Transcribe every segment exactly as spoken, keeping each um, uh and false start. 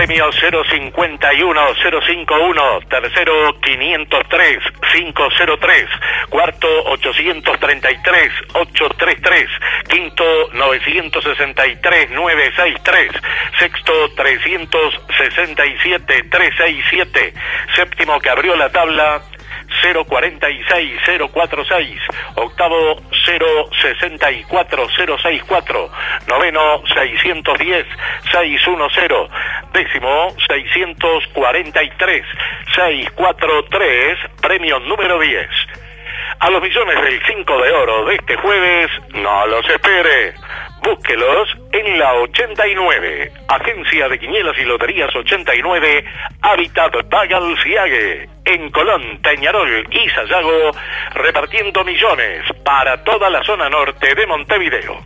premio cero cincuenta y uno, cero cincuenta y uno, tercero quinientos tres, quinientos tres, cuarto ochocientos treinta y tres, ochocientos treinta y tres, quinto novecientos sesenta y tres, novecientos sesenta y tres, sexto trescientos sesenta y siete, trescientos sesenta y siete, séptimo que abrió la tabla cero cuarenta y seis, cero cuarenta y seis, octavo cero sesenta y cuatro, cero sesenta y cuatro, noveno seiscientos diez, seiscientos diez, décimo seiscientos cuarenta y tres, seiscientos cuarenta y tres, premio número diez. A los millones del cinco de oro de este jueves, no los espere. Búsquelos en la ochenta y nueve, Agencia de Quinielas y Loterías ochenta y nueve, Hábitat Bagal Siague, en Colón, Peñarol y Sayago, repartiendo millones para toda la zona norte de Montevideo.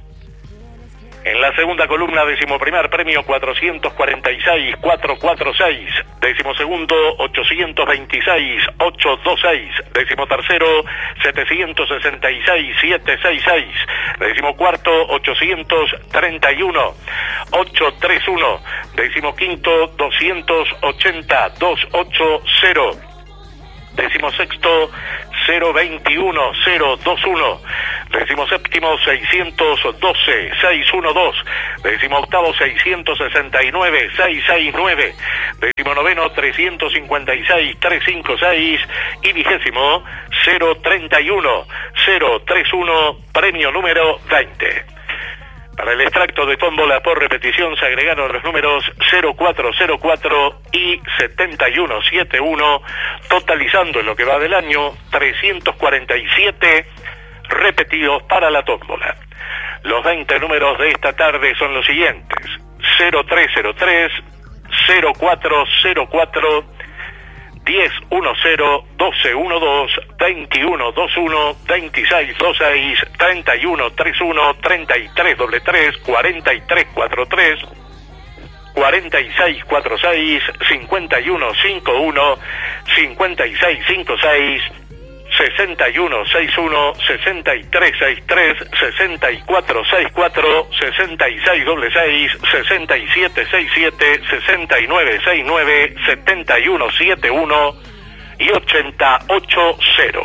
En la segunda columna, decimoprimer premio cuatrocientos cuarenta y seis, cuatrocientos cuarenta y seis, decimosegundo ochocientos veintiséis, ochocientos veintiséis, decimotercero setecientos sesenta y seis, setecientos sesenta y seis, decimocuarto ochocientos treinta y uno, ochocientos treinta y uno, decimoquinto doscientos ochenta, doscientos ochenta, decimosexto cero veintiuno, cero veintiuno, decimoséptimo seiscientos doce, seiscientos doce, decimoctavo seiscientos sesenta y nueve, seiscientos sesenta y nueve, decimonoveno trescientos cincuenta y seis, trescientos cincuenta y seis y vigésimo cero treinta y uno, cero treinta y uno, premio número veinte. Para el extracto de tómbola por repetición se agregaron los números cero cuatro cero cuatro y setenta y uno setenta y uno, totalizando en lo que va del año trescientos cuarenta y siete repetidos para la tómbola. Los veinte números de esta tarde son los siguientes: cero tres cero tres, cero cuatro cero cuatro, diez diez, doce doce, veintiuno veintiuno, veintiséis veintiséis, treinta y uno treinta y uno, treinta y tres treinta y tres, cuarenta y tres cuarenta y tres, cuarenta y seis cuarenta y seis, cincuenta y uno cincuenta y uno, cincuenta y seis cincuenta y seis, sesenta y uno sesenta y uno, sesenta y tres sesenta y tres, sesenta y cuatro sesenta y cuatro, sesenta y seis sesenta y seis, sesenta y siete sesenta y siete, sesenta y nueve sesenta y nueve, setenta y uno setenta y uno y ochenta ochenta.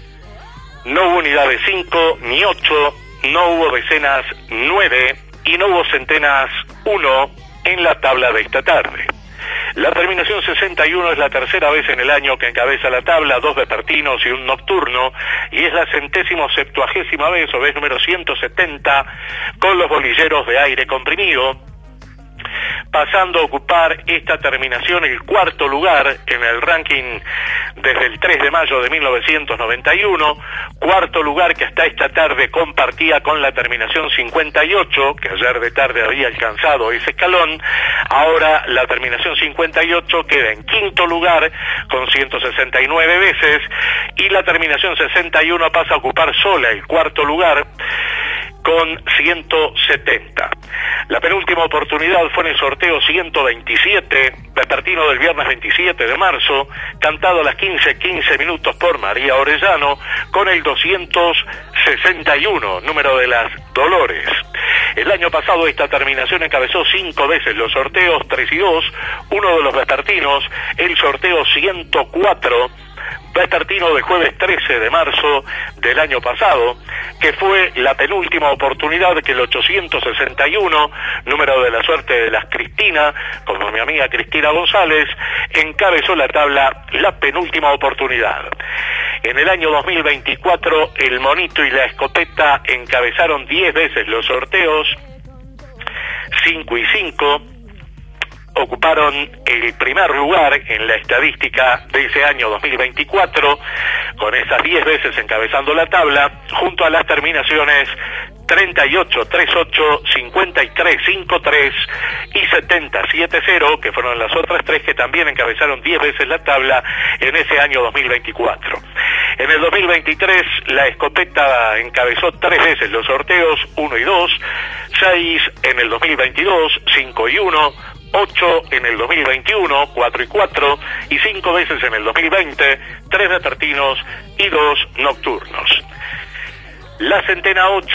No hubo unidades cinco ni ocho, no hubo decenas nueve y no hubo centenas uno en la tabla de esta tarde. La terminación sesenta y uno es la tercera vez en el año que encabeza la tabla, dos vespertinos y un nocturno, y es la centésimo septuagésima vez, o vez número ciento setenta, con los bolilleros de aire comprimido, pasando a ocupar esta terminación el cuarto lugar en el ranking desde el tres de mayo de mil novecientos noventa y uno, cuarto lugar que hasta esta tarde compartía con la terminación cincuenta y ocho, que ayer de tarde había alcanzado ese escalón. Ahora la terminación cincuenta y ocho queda en quinto lugar con ciento sesenta y nueve veces, y la terminación sesenta y uno pasa a ocupar sola el cuarto lugar con ciento setenta. La penúltima oportunidad fue en el sorteo ciento veintisiete, vespertino del viernes veintisiete de marzo, cantado a las quince quince minutos por María Orellano, con el doscientos sesenta y uno, número de las Dolores. El año pasado esta terminación encabezó cinco veces los sorteos tres y dos, uno de los vespertinos, el sorteo ciento cuatro, vespertino del jueves trece de marzo del año pasado, que fue la penúltima oportunidad que el ochocientos sesenta y uno, número de la suerte de las Cristina, como mi amiga Cristina González, encabezó la tabla la penúltima oportunidad. En el año dos mil veinticuatro, el Monito y la Escopeta encabezaron diez veces los sorteos, cinco y cinco, ocuparon el primer lugar en la estadística de ese año dos mil veinticuatro, con esas diez veces encabezando la tabla, junto a las terminaciones treinta y ocho treinta y ocho, cincuenta y tres cincuenta y tres y setenta setenta, que fueron las otras tres que también encabezaron diez veces la tabla en ese año dos mil veinticuatro. En el dos mil veintitrés la Escopeta encabezó tres veces los sorteos, uno y dos, seis en el dos mil veintidós, cinco y uno, ocho en el dos mil veintiuno, cuatro y cuatro, y cinco veces en el dos mil veinte, tres vespertinos y dos nocturnos. La centena ocho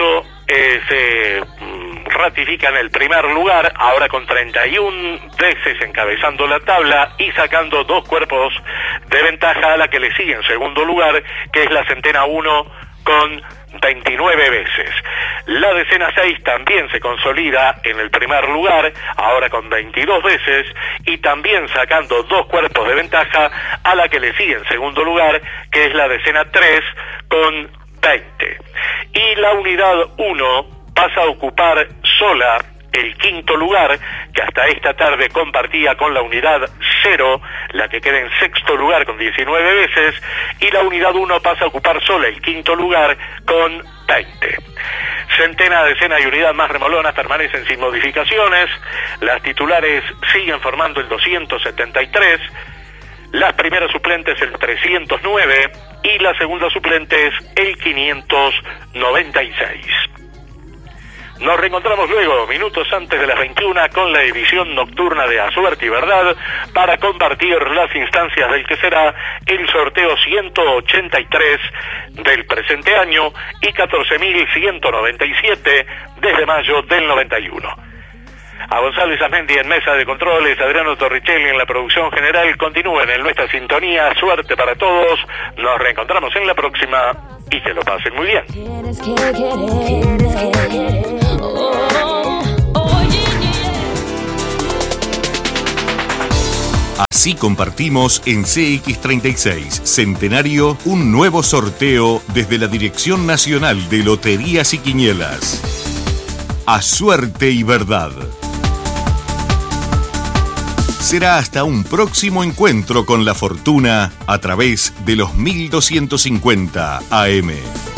eh, se mm, ratifica en el primer lugar, ahora con treinta y una veces encabezando la tabla y sacando dos cuerpos de ventaja a la que le sigue en segundo lugar, que es la Centena uno con veintinueve veces. La decena seis también se consolida en el primer lugar, ahora con veintidós veces, y también sacando dos cuerpos de ventaja a la que le sigue en segundo lugar, que es la decena tres con veinte. Y la unidad uno pasa a ocupar sola el quinto lugar, que hasta esta tarde compartía con la unidad cero, la que queda en sexto lugar con diecinueve veces, y la unidad uno pasa a ocupar sola el quinto lugar con veinte. Centena, decena y unidad más remolonas permanecen sin modificaciones, las titulares siguen formando el doscientos setenta y tres, las primeras suplentes el trescientos nueve y las segundas suplentes el quinientos noventa y seis. Nos reencontramos luego, minutos antes de las veintiuna, con la edición nocturna de A Suerte y Verdad, para compartir las instancias del que será el sorteo ciento ochenta y tres del presente año y catorce mil ciento noventa y siete desde mayo del noventa y uno. A Gonzalo Isamendi en mesa de controles, Adriano Torricelli en la producción general. Continúen en nuestra sintonía. Suerte para todos. Nos reencontramos en la próxima y que lo pasen muy bien. Así compartimos en C X treinta y seis Centenario un nuevo sorteo desde la Dirección Nacional de Loterías y Quinielas. A Suerte y Verdad. Será hasta un próximo encuentro con la fortuna a través de los mil doscientos cincuenta A M.